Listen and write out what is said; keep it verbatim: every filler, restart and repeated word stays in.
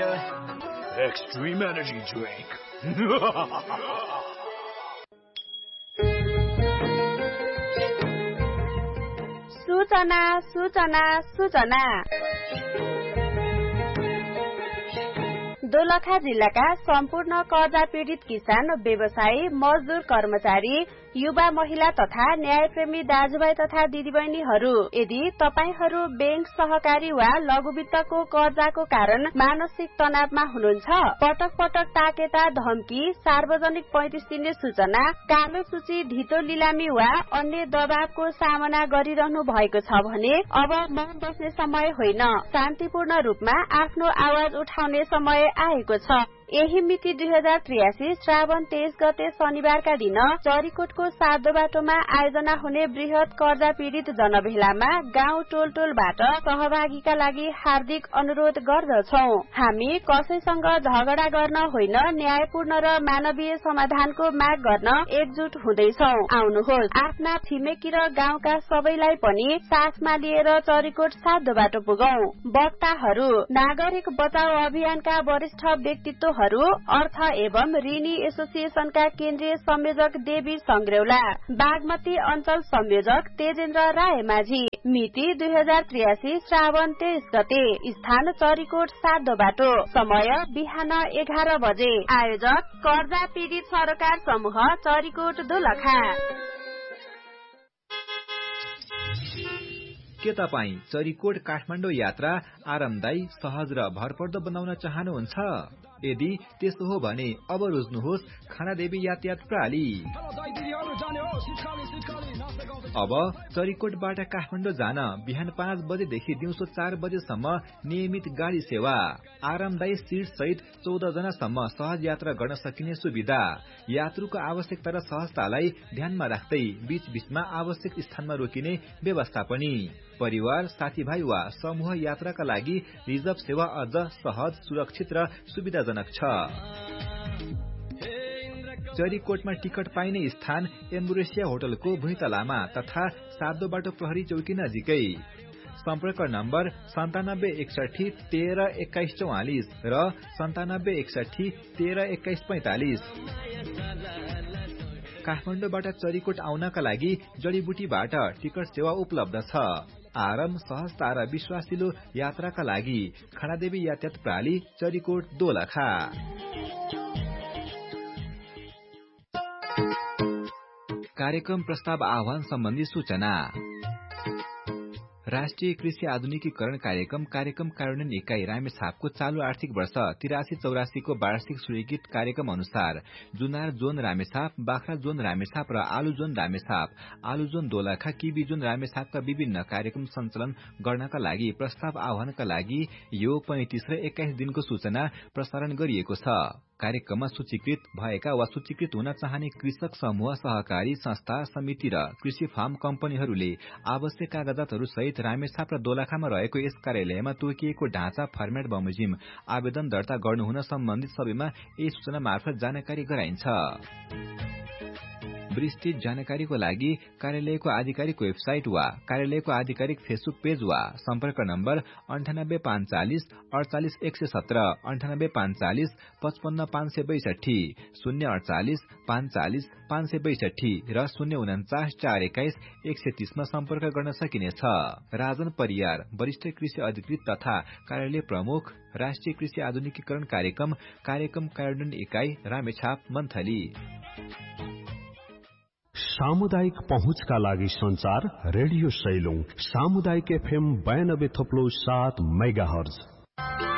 Himalaya Extreme Energy Drink. सूचना सूचना सूचना दोलखा जिल्लाका सम्पूर्ण कर्जा पीडित किसान, व्यवसायी, मजदूर, कर्मचारी, युवा, महिला तथा न्यायप्रेमी दाजुभाइ तथा दिदीबहिनीहरू, यदि तपाईहरू बैंक, सहकारी वा लघु वित्तको कर्जाको कारण मानसिक तनावमा हुनुहुन्छ, पटक पटक ताकेता धम्की, सार्वजनिक पैंतिस दिने सूचना, कालो सूची, ढितो लिलामी वा अन्य दबावको सामना गरिरहनु भएको छ भने अब मौन बस्ने समय होइन, शान्तिपूर्ण रूपमा आफ्नो आवाज उठाउने समय आएको छ। यही मिति दुई हजार त्रियासी श्रावण तेइस गते शनिबारका दिन चरीकोटको साधो बाटोमा आयोजना हुने वृहत कर्जा पीडित जनभेलामा गाउँ टोल टोलबाट सहभागीका लागि हार्दिक अनुरोध गर्दछौं। हामी कसैसँग झगडा गर्न होइन, न्यायपूर्ण र मानवीय समाधानको माग गर्न एकजुट हुँदैछौं। आउनुहोस्, आफ्ना छिमेकी र गाउँका सबैलाई पनि साथमा लिएर चरीकोट साधो बाटो पुगौं। वक्ताहरू: नागरिक बचाउ अभियानका वरिष्ठ व्यक्तित्व अर्थ एवं ऋणी एसोसिएशनका केन्द्रीय संयोजक देवी संग्रेउला, बागमती अञ्चल संयोजक तेजेन्द्र रायमाझी। मिति दुई हजार त्रियासी श्रावण तेइस गते, स्थान चरीकोट साधो बाटो, समय बिहान एघार बजे। आयोजक कर्जा पीडित सरोकार समूह चरीकोट दोलखा। के तपाईँ चरीकोट काठमाडौँ यात्रा आरामदायी, सहज र भरपर्दो बनाउन चाहनुहुन्छ? यदि त्यसो हो भने अब रोज्नुहोस् खानादेवी यातायात प्रणाली। अब चरीकोटबाट काठमाडौँ जान बिहान पाँच बजेदेखि दिउँसो चार बजेसम्म नियमित गाडी सेवा, आरामदायी सीट सहित चौध जनासम्म सहज यात्रा गर्न सकिने सुविधा, यात्रुको आवश्यकता र सहजतालाई ध्यानमा राख्दै बीच बीचमा आवश्यक स्थानमा रोकिने व्यवस्था पनि। परिवार, साथीभाइ वा समूह यात्राका लागि रिजर्भ सेवा अझ सहज, सुरक्षित र सुविधाजनक छ। चरीकोटमा टिकट पाइने स्थान एम्बुरेसिया होटलको भुइँतलामा तथा साधो बाटो प्रहरी चौकी नजिकै। सम्पर्क नम्बर सन्तानब्बे एकसठी तेह्र एक्काइस चौवालिस र सन्तानब्बे एकसठी तेह्र एक्काइस पैंतालिस। काठमाडौँबाट चरीकोट आउनका लागि जडीबुटीबाट टिकट सेवा उपलब्ध छ। आराम, सहजता र विश्वासिलो यात्राका लागि खानादेवी यातायात प्रणाली, चरीकोट दोलखा। कार्यक्रम प्रस्ताव आह्वान सम्बन्धी सूचना। राष्ट्रिय कृषि आधुनिकीकरण कार्यक्रम कार्यक्रम कार्यान्वयन इकाई रामेछापको चालू आर्थिक वर्ष तिरासी चौरासी को वार्षिक स्वीकृत कार्यक्रम अनुसार जुनार जोन रामेछाप, बाख्रा जोन रामेछाप र आलु जोन रामेछाप, आलु जोन दोलखा, किबी जोन रामेछापका विभिन्न कार्यक्रम सञ्चालन गर्नका लागि प्रस्ताव आह्वानका लागि यो पैंतिस र एक्काइस दिनको सूचना प्रसारण गरिएको छ। कार्यक्रममा सूचीकृत भएका वा सूचीकृत हुन चाहने कृषक समूह, सहकारी संस्था, समिति र कृषि फार्म कम्पनीहरूले आवश्यक कागजातहरू सहित रामेछाप र दोलखामा रहेको यस कार्यालयमा तोकिएको ढाँचा, फर्मेट बमोजिम आवेदन दर्ता गर्नुहुन सम्बन्धित सबैमा यही सूचना मार्फत जानकारी गराइन्छ। विस्तृत जानकारीको लागि कार्यालयको आधिकारिक वेबसाइट वा कार्यालयको आधिकारिक फेसबुक पेज वा सम्पर्क नम्बर अन्ठानब्बे पाँच चालिस अडचालिस एक सय सत्र, अन्ठानब्बे पाँच चालिस पचपन्न पाँच सय बैसठी, शून्य अडचालिस पाँच चालिस पाँच सय बैसठी र शून्य उन्चास चार एक्काइस एक सय तीसमा सम्पर्क गर्न सकिनेछ। राजन परियार, वरिष्ठ कृषि अधिकृत तथा कार्यालय प्रमुख, राष्ट्रिय कृषि आधुनिकीकरण कार्यक्रम, कार्यक्रम कार्यान्वयन इकाई रामेछाप, मन्थली। सामुदायिक पहुँचका लागि संचार रेडियो सैलुङ, सामुदायिक एफएम बयानब्बे थप्लो सात मेगा हर्ज।